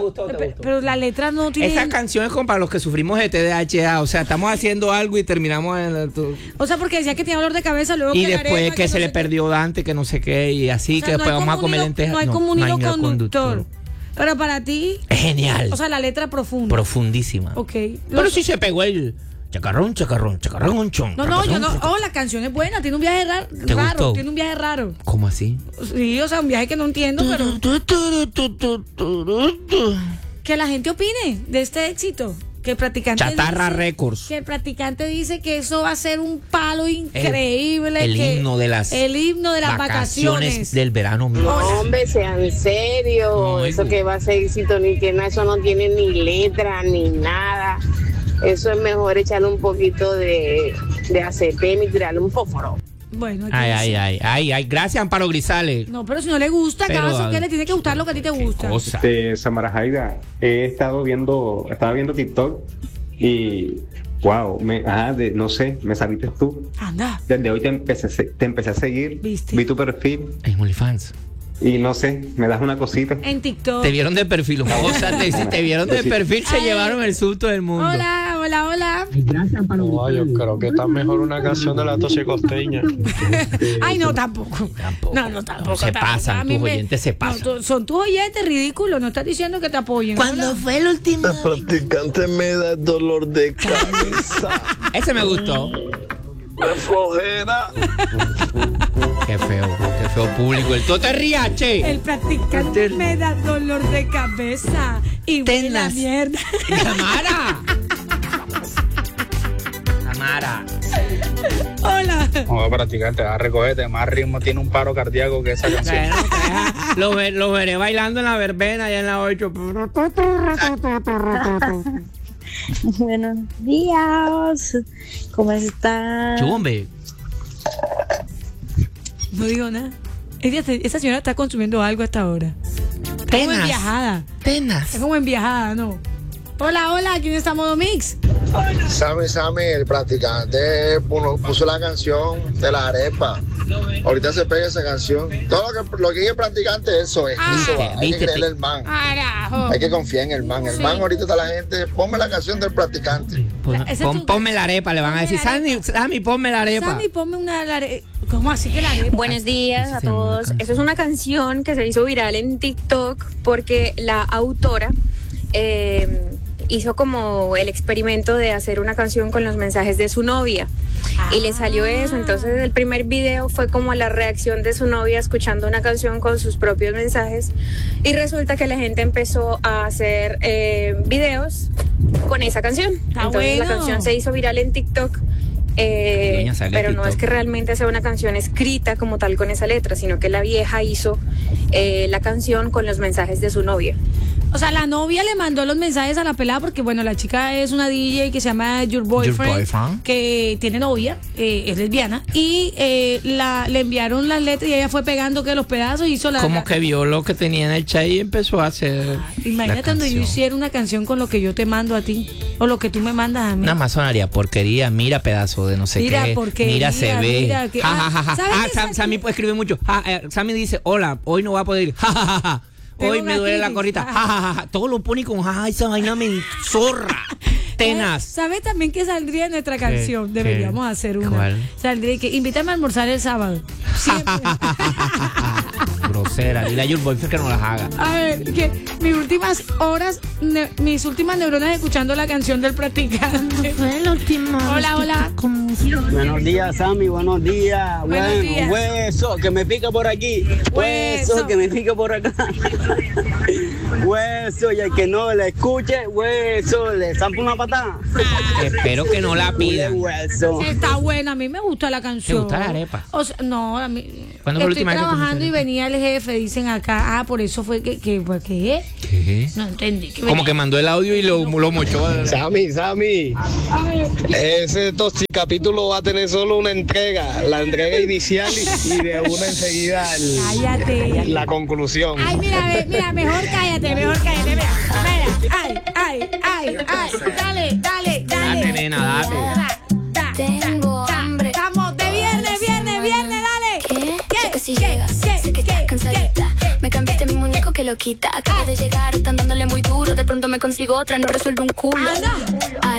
gustó? ¿Te gustó? Pero la letra no tiene... Esa canción es como para los que sufrimos de TDAH. O sea, estamos haciendo algo y terminamos en el... O sea, porque decía que tenía dolor de cabeza, luego Y que después arepa, que se no le sé perdió Dante, que no sé qué, y así, o sea, que después vamos a comer lentejas. No hay como un hilo hilo conductor. Pero para ti... Es genial. O sea, la letra profunda. Profundísima. Ok. Pero sí se pegó el chacarrón, chon. No, yo no. Oh, la canción es buena, tiene un viaje raro. gustó? Tiene un viaje raro. ¿Cómo así? Sí, o sea, un viaje que no entiendo, pero... Que la gente opine de este éxito. Que el practicante Chatarra dice, Records. Que el practicante dice que eso va a ser un palo increíble. El himno de las vacaciones del verano. No, hombre, sean serios. No, eso que va a ser éxito, ni que nada, eso no tiene ni letra ni nada. Eso es mejor echarle un poquito de aceite y tirarle un fósforo. Bueno, Ay. Gracias, Amparo Grisales. No, pero si no le gusta, ¿acaso que le tiene que gustar lo que a ti te gusta? Samara Jaida, estaba viendo TikTok y wow, no sé, me saliste tú. Anda. Desde hoy te empecé a seguir. ¿Viste? Vi tu perfil En OnlyFans. y no sé, me das una cosita. En TikTok. Te vieron de perfil. O sea, te vieron de perfil, se Ay. llevaron el susto del mundo. Hola. No, yo creo que está mejor una canción de la Tosicosteña. Ay, no, tampoco. No, tampoco. Se pasan, A mí tus oyentes se pasan. No, son tus oyentes ridículos, no estás diciendo que te apoyen. ¿Cuándo fue el último? El practicante me da dolor de cabeza. Ese me gustó. De flojera. Qué feo público. El Tote Riache. El practicante me da dolor de cabeza y huele la Tenas. mierda. Tamara. Hola. No, practicante, va a recogerte. Más ritmo tiene un paro cardíaco que esa canción. Bueno, lo veré bailando en la verbena allá en la 8. Buenos días, ¿cómo están? Chumbe. No digo nada. Esa señora está consumiendo algo hasta ahora. Está como en viajada. Tenas. Está como en viajada, ¿no? Hola, ¿quién está Modo Mix? Sammy, el practicante puso la canción de la arepa. Ahorita se pega esa canción. Todo lo que dice el practicante, eso es. Eso va. Hay que creerle al man. Carajo. Hay que confiar en el man. El man ahorita está la gente. Ponme la canción del practicante. Ponme la arepa, le van a decir. Sammy, ponme la arepa. Sammy, ponme una arepa. ¿Cómo así que la arepa? Buenos días a todos. Esa es una canción que se hizo viral en TikTok porque la autora hizo como el experimento de hacer una canción con los mensajes de su novia y le salió eso. Entonces el primer video fue como la reacción de su novia escuchando una canción con sus propios mensajes y resulta que la gente empezó a hacer videos con esa canción. Entonces la canción se hizo viral en TikTok. Pero no es que realmente sea una canción escrita como tal con esa letra, sino que la vieja hizo la canción con los mensajes de su novia. O sea, la novia le mandó los mensajes a la pelada porque, bueno, la chica es una DJ que se llama Your Boyfriend, que tiene novia, es lesbiana, y le enviaron las letras y ella fue pegando que los pedazos y hizo la... Como que vio lo que tenía en el chat y empezó a hacer. Imagínate cuando yo hiciera una canción con lo que yo te mando a ti, o lo que tú me mandas a mí. Nada más sonaría porquería, mira pedazo de no sé qué. Mira, se ve. Mira, que, Sammy escribe mucho. Sammy dice, hola, hoy no va a poder ir. Hoy me duele la corita. Todo lo pone con esa vaina me zorra. Tenaz. ¿Sabes también que saldría en nuestra canción? Deberíamos hacer una. ¿Cuál? Saldría que invítame a almorzar el sábado. Siempre. Grosera. Dile a Your Boyfriend que no las haga. A ver, que mis últimas horas, mis últimas neuronas escuchando la canción del practicante. Hola. Buenos días, Sammy, buenos días. Buenos días. Hueso, que me pica por aquí. Hueso, que me pica por acá. Hueso, y el que no la escuche, hueso, le zampa una patada. Espero que no la pidan. Hueso. Está buena, a mí me gusta la canción. ¿Te gusta la arepa? O sea, no, a mí. ¿Cuándo fue la estoy última vez que trabajando pusiste y venía el jefe, dicen acá. Por eso fue que ¿qué? ¿Qué? No entendí. Como que mandó el audio y lo mochó. Sammy, ese capítulo va a tener solo una entrega, la entrega inicial y de una enseguida Cállate. la conclusión. Ay, mira, mejor cállate, mira. Ay, dale. Date, nena, date. Tengo hambre. Estamos de viernes, dale. ¿Qué? Si llegas, sé que estás cansadita. Me cambiaste mi muñeco que lo quita. Acabo de llegar, están dándole muy duro. pronto me consigo otra, no resuelve un culo.